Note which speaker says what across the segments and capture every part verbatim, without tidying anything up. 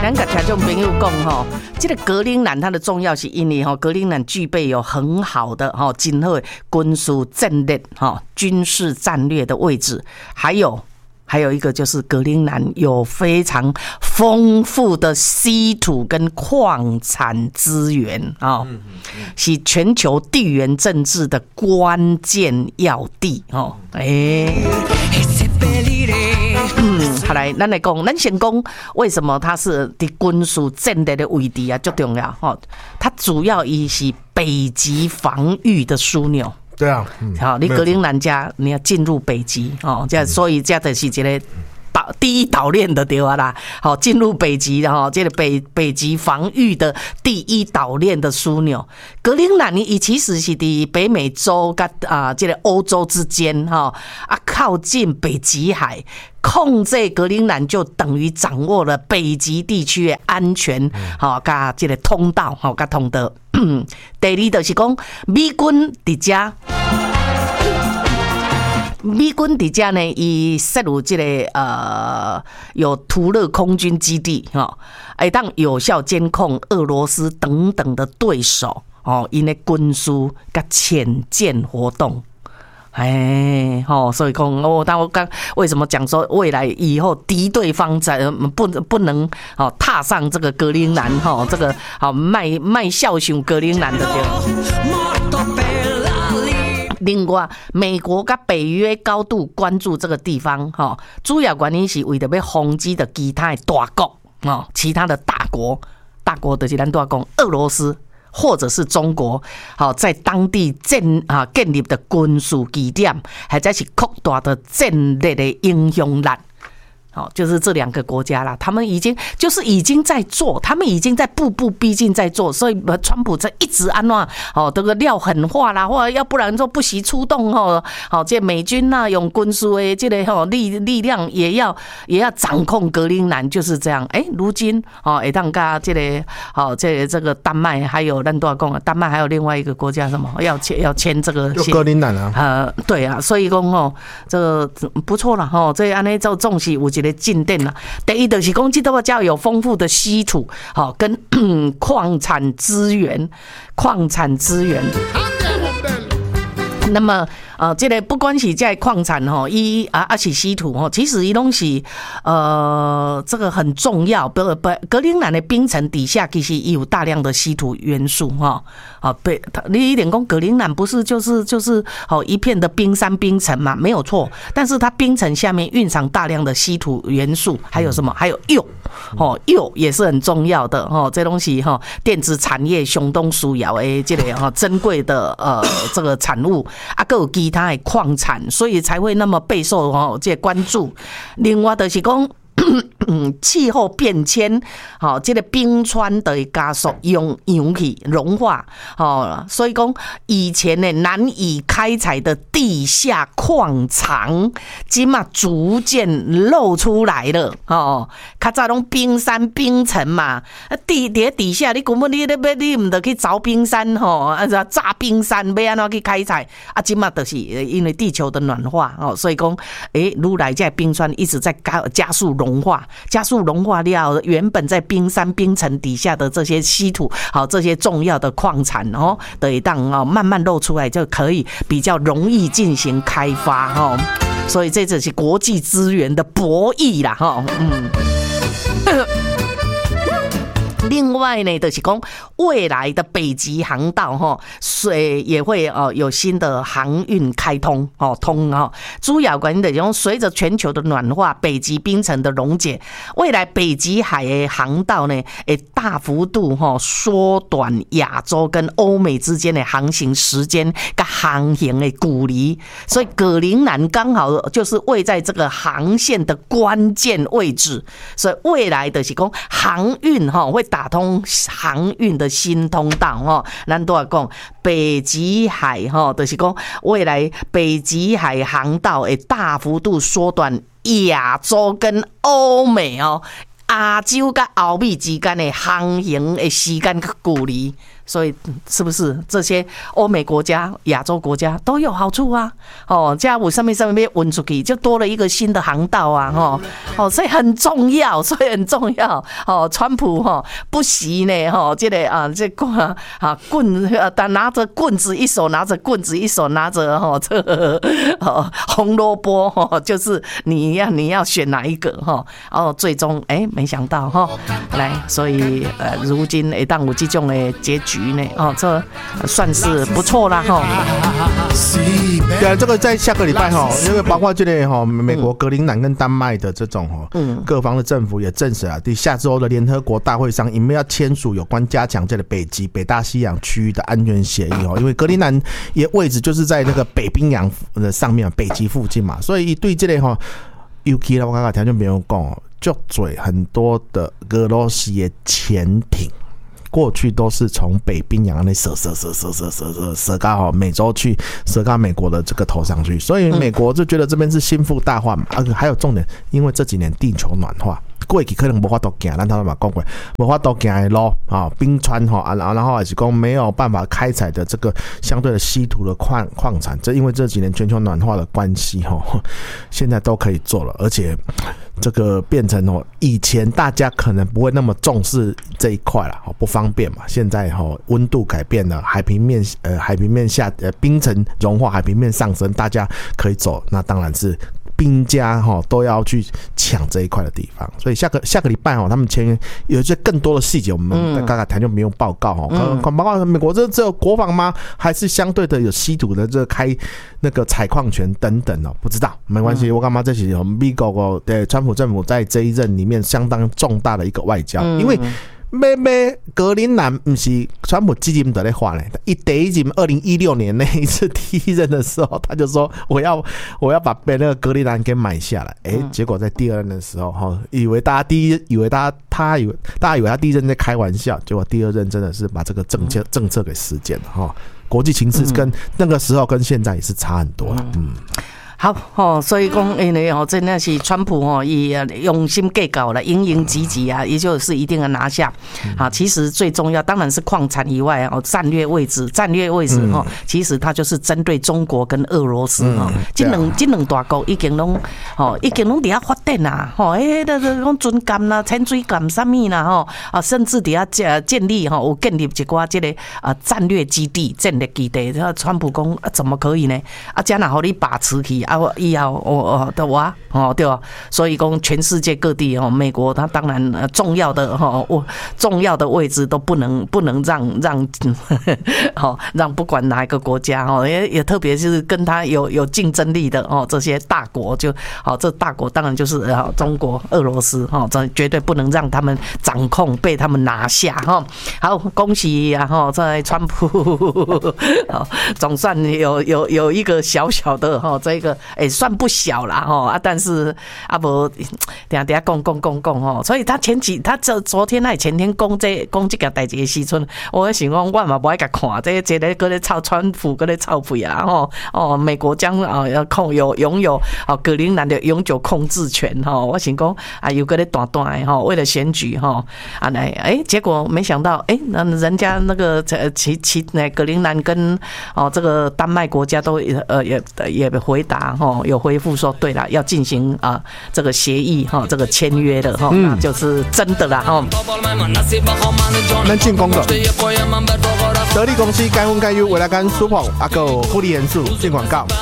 Speaker 1: 咱甲听众朋友讲吼，这个格陵兰它的重要是因为吼，格陵兰具备有很好的吼今后军事战略吼军事战略的位置，还有。还有一个就是格陵兰有非常丰富的稀土跟矿产资源啊、哦，是全球地缘政治的关键要地哦。哎、欸，嗯，好来，咱来讲，咱先讲为什么它是的军事战略的位置啊，最重要哦。它主要以是北极防御的枢纽。
Speaker 2: 对啊，
Speaker 1: 嗯、好，你格陵兰家你要进入北极哦，这所以这就是一个岛第一岛链的对啊啦，好，进入北极的哈，这个北北极防御的第一岛链的枢纽。格陵兰伊其实是伫北美洲跟啊这个欧洲之间哈啊靠近北极海。控制格陵兰就等于掌握了北极地区的安全，好，加这个通道，好，加通道。第二就是讲，美军伫遮，美军伫遮呢，伊设有这个呃有图勒空军基地，哈，会当有效监控俄罗斯等等的对手，哦，因的军事甲潜舰活动。哎，吼，所以讲，我当我刚为什么讲说未来以后敌对方在不不能哦踏上这个格陵兰哈，这个好卖卖笑熊格陵兰的对。另外，美国跟北约高度关注这个地方哈，主要原因是为了要防止的其他的大国哦，其他的大国，大国就是咱都讲俄罗斯。或者是中国，好在当地建啊建立的军事基点，或者是扩大的战略的影响力。好，就是这两个国家啦，他们已经就是已经在做，他们已经在步步逼近在做，所以川普在一直安怎哦，这个料狠话啦，或者要不然说不惜出动哦，好这美军呐、啊、用军事的这个吼力力量也要也要掌控格陵兰，就是这样。哎，如今哦，会当加这个好这这个丹麦还有咱都要讲，丹麦还有另外一个国家什么要签要签这个
Speaker 2: 就格陵兰啊，
Speaker 1: 呃对啊，所以讲哦，这个不错啦吼，这安尼做重视有一。的进展啦，第一就是讲，这个家有丰富的稀土，好跟矿产资源，矿产资源。那么，呃，这个不管是在矿产吼，一啊啊是稀土吼，其实伊拢是呃这个很重要。不不，格陵兰的冰层底下其实也有大量的稀土元素哈。啊，对，你一点讲格陵兰不是就是就是哦一片的冰山冰层嘛，没有错。但是它冰层下面蕴藏大量的稀土元素，还有什么？还有铀，哦，铀也是很重要的哦。这东西哈，电子产业相当需要的这个哈珍贵的呃这个产物。啊，还有其他的矿产，所以才会那么备受哦这关注。另外就是讲。气候变迁，好，这个冰川的加速用氧气融化，哦，所以讲以前呢难以开采的地下矿藏，今嘛逐渐露出来了，哦，较早拢冰山冰层嘛，地底底下你根本你你你唔得去凿冰山吼，啊炸冰山要安怎去开采？啊，今嘛就是因为地球的暖化哦，所以讲，诶，愈来这冰川一直在加加速融化。加速融化掉原本在冰山冰层底下的这些稀土，好这些重要的矿产哦，得当哦慢慢露出来，就可以比较容易进行开发哦。所以这只是国际资源的博弈啦哈，嗯。另外呢，就是讲未来的北极航道哈，水也会哦有新的航运开通哦通哦。主要原因就是讲，随着全球的暖化，北极冰层的溶解，未来北极海的航道呢，会大幅度哈缩短亚洲跟欧美之间的航行时间跟航行的距离，所以格陵兰刚好就是位在这个航线的关键位置，所以未来就是讲航运哈会打通航运的新通道哈，咱都要讲北极海哈，就是讲未来北极海航道会大幅度缩短亚洲跟欧美哦，亚洲跟欧美之间的航行的时间跟距离， 所以是不是这些欧美国家、亚洲国家都有好处啊？哦，这样我上面上面运出去，就多了一个新的航道啊！哦哦，所以很重要，所以很重要。哦，川普哈不惜呢，哈，这个啊，这棍啊棍啊，拿着棍子一手拿着棍子一手拿着哈这个哦红萝卜哈，就是你要你要选哪一个哈？哦，最终哎，没想到哈，来，所以呃，如今会当有这种的结局呢，哦，这算是不错啦哈。
Speaker 2: 对啊，这个在下个礼拜哈，因为包括这类哈，美国格陵兰跟丹麦的这种哈，嗯，各方的政府也证实了，第下周的联合国大会上，因为要签署有关加强这个北极、北大西洋区域的安全协议哦，因为格陵兰也位置就是在那个北冰洋的上面，北极附近嘛，所以对这类哈，尤其我刚刚听就没有讲，就嘴很多的俄罗斯的潜艇。过去都是从北冰洋那射射射射射射射射到美洲去，射到美国的这个头上去，所以美国就觉得这边是心腹大患嘛。而且还有重点，因为这几年地球暖化，过去可能无法度行，咱头先嘛讲过，无法度行的路啊，冰川哈啊，然后还是讲没有办法开采的这个相对的稀土的矿矿产，这因为这几年全球暖化的关系哈，现在都可以做了，而且这个变成哦，以前大家可能不会那么重视这一块啦，不方便嘛。现在哈温度改变了，海平面呃海平面下呃冰层融化，海平面上升，大家可以走，那当然是。兵家哈都要去抢这一块的地方，所以下个下个礼拜哈，他们签有一些更多的细节，我们刚刚谈就没有报告哈。嗯，包括美国这只有国防吗？还是相对的有稀土的这个开那个采矿权等等哦？不知道，没关系。我干嘛这些我们美国的川普政府在这一任里面相当重大的一个外交，因为。妹妹格陵兰不是川普基金的在画呢，一第一任二零一六年那一次第一任的时候，他就说我要我要把被那个格陵兰给买下来，哎、欸，结果在第二任的时候哈，以为大家第一以为大家他以为大家以为他第一任在开玩笑，结果第二任真的是把这个政策政策给实践了哈，国际情势跟那个时候跟现在也是差很多了，嗯。
Speaker 1: 好哦，所以讲，因为哦，真的是川普哦，也用心计较了，营营积积啊，也就是一定要拿下。啊，其实最重要当然是矿产以外哦，战略位置，战略位置哦，其实它就是针对中国跟俄罗斯哦，这两这两大国已经拢哦，已经拢伫遐发展啊，吼，诶，那个讲军舰啦、潜水舰啥物啦，吼啊，甚至伫遐建立吼，有建立一寡这个啊战略基地、战略基地。川普讲啊，怎么可以呢？啊，这哪好你把持起？啊，以后哦的我哦对吧？所以讲全世界各地哦，美国它当然呃重要的哈哦重要的位置都不能不能让让好让不管哪一个国家哦也也特别是跟他有有竞争力的哦这些大国就好，这大国当然就是呃中国、俄罗斯哈，这绝对不能让他们掌控被他们拿下哈。好，恭喜啊哈，在川普总算有有有一个小小的哈这个。哎、欸，算不小啦哈啊，但是啊无，等下等下讲讲讲讲吼，所以他前几他这昨天还前天讲这讲这个代志的时阵，我想讲我嘛不爱甲看，这这个搁咧操川普搁咧操屁啊吼哦，美国将啊要控有拥有哦格陵兰的永久控制权哈，我想讲啊又搁咧断断的哈，为了选举哈啊来哎、欸，结果没想到哎、欸，那人家那个其其那格陵兰跟哦这个丹麦国家都呃也也回答。有回复说，对了，要进行啊、呃、这个协议哈，这个签约的哈，那就是真的啦哈。
Speaker 2: 咱进攻的得力公司该分该优，未来跟 Super 阿个福利元素进广告。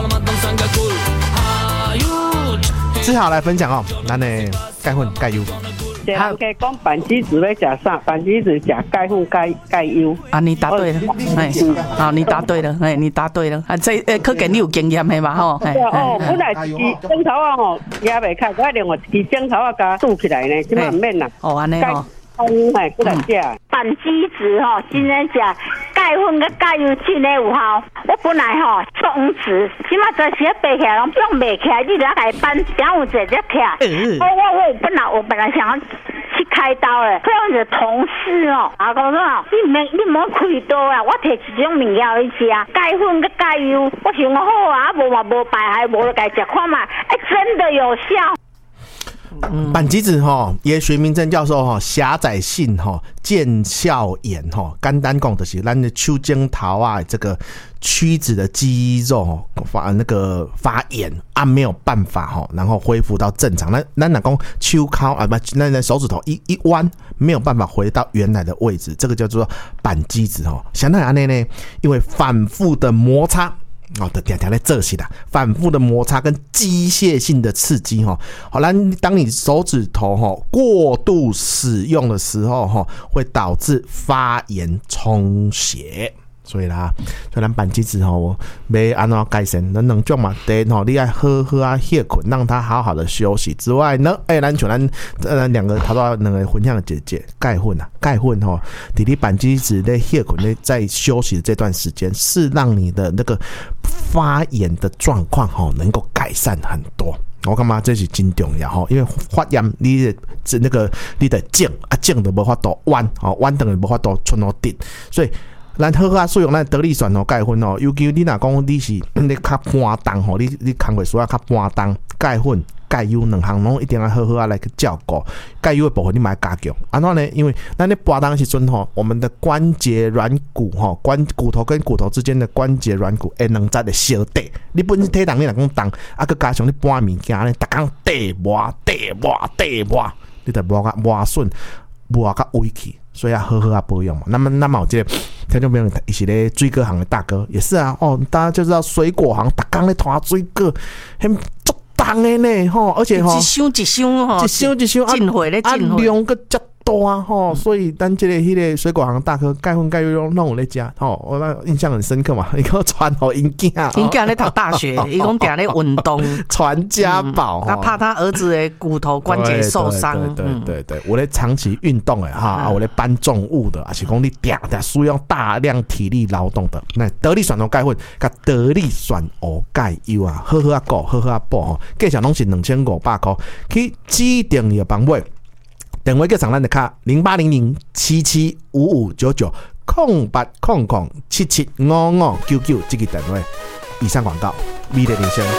Speaker 2: 志豪来分享哦，咱的该分该优。
Speaker 3: 一人家讲板机子要吃啥？板机子吃钙粉、钙钙优。
Speaker 1: 啊，你答对了，哎，好，你答对了，哎，你答对了，啊，这呃，可见你有经验的嘛，吼。
Speaker 3: 对哦，本来是针头啊吼，压袂开，我另外一支针头啊加竖起来呢，即嘛唔免啦。
Speaker 1: 哦，安尼吼。
Speaker 3: 嗯，哎，过来食。
Speaker 4: 板机子吼，真诶食钙粉跟钙油真诶有效。我本来吼做黄子，即马在时爬起来拢用袂起来，你著来搬，等有一只起来。我我我本来我本来想要去开刀诶，可能是同事哦，啊讲说你免你莫开刀啊，我摕一种物件去食，钙粉跟钙油，我想好啊，无嘛无败害，无就家食看嘛，哎，真的有效。
Speaker 2: 板机子哈，也徐明正教授哈，狭窄性哈，腱鞘炎哈，简单讲就是咱的手指头啊，这个屈指的肌肉发那个发炎啊，没有办法哈，然后恢复到正常。那那哪讲手铐啊不，那那手指头一一弯，没有办法回到原来的位置，这个叫做板机子哈。相当于安内呢，因为反复的摩擦。哦，的条条在这些的反复的摩擦跟机械性的刺激哈，好，那当你手指头哈过度使用的时候哈，会导致发炎充血。所以啦，所以咱板机子吼，要安怎改善？咱两种嘛，第一吼，你要好好啊歇困，让他好好的休息之外呢，哎、欸，咱像咱呃两个头到两个分享的姐姐钙混啊，钙混吼，弟弟板机子在歇困在在休息的这段时间，是让你的那个发炎的状况吼能够改善很多。我感觉这是真重要吼，因为发炎你的那个你的颈啊颈都无法度弯哦，弯等于无法度存到直，所以。咱好好使用咱得力酸吼钙粉吼，尤其你若讲你是你较搬重吼，你你工课需要较搬重，钙粉、钙油两项拢一定要好好啊来去照顾。钙油的部分你嘛要加强，安怎呢？因为咱咧搬重的时阵吼，我们的关节软骨吼，关骨头跟骨头之间的关节软骨会两节的相对。你本身体重你若讲重，啊，佮加上你搬物件咧，逐工地磨地磨地磨，你得磨甲磨损，磨甲歪去。所以要好好啊保养嘛。那么，那么我这个听众朋友一起咧水果行的大哥也是啊，哦，大家就知道水果行逐工咧拖水果，很足重的呢，吼，而且吼
Speaker 1: 一箱一箱吼，
Speaker 2: 一箱一箱
Speaker 1: 进货咧进货，
Speaker 2: 量个足大吼，所以咱这个迄个水果行大哥钙粉钙油拢有咧食，吼，我那印象很深刻嘛，伊个传互因囝，
Speaker 1: 因囝咧读大学，伊讲定咧运动，
Speaker 2: 传家宝，
Speaker 1: 他怕他儿子的骨头关节受伤，
Speaker 2: 对对对对，我咧长期运动诶哈，我咧搬重物的，而且讲你定定需要大量体力劳动的，那得力选择钙粉，甲得力选择钙油啊，好好啊顾，好好啊补吼，价钱拢是两千五百块，去指定的帮位。电话叫上咱的卡零八零零七七五五九九空八空空七七五五九九这个电话。以上广告，美丽人生。